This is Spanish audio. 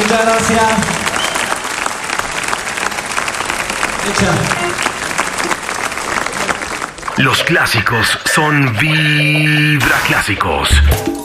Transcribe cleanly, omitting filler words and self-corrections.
Muchas gracias. Hecha. Los clásicos son Vibra Clásicos.